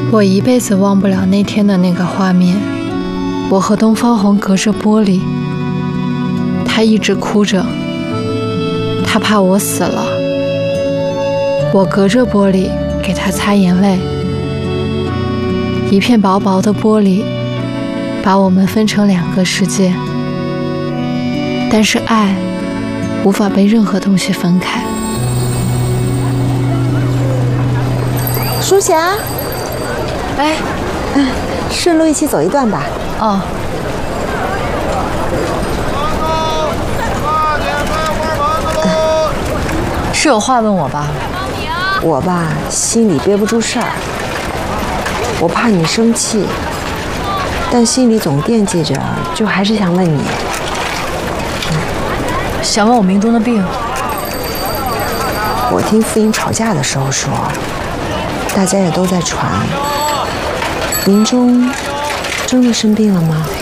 我一辈子忘不了那天的那个画面。我和东方红隔着玻璃，他一直哭着，他怕我死了。我隔着玻璃给他擦眼泪，一片薄薄的玻璃把我们分成两个世界。但是爱无法被任何东西分开。 舒霞，哎，顺路一起走一段吧。 哦。是有话问我吧？ 我吧，心里憋不住事儿，我怕你生气，但心里总惦记着，就还是想问你。 想问我明东的病？ 我听傅英吵架的时候说，大家也都在传，明中真的生病了吗？